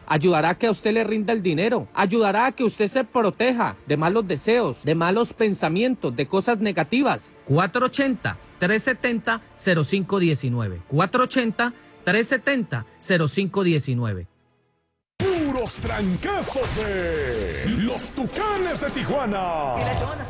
ayudará a que a usted le rinda el dinero, ayudará a que usted se proteja de malos deseos, de malos pensamientos, de cosas negativas. 480-370-0519. 480-370-0519. Puros trancazos de los Tucanes de Tijuana.